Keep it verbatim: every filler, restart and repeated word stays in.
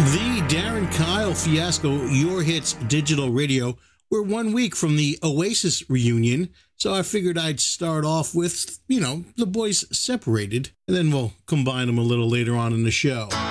The Darren Kyle Fiasco Your Hits Digital Radio. We're one week from the Oasis reunion, so I figured I'd start off with, you know, the boys separated, and then we'll combine them a little later on in the show.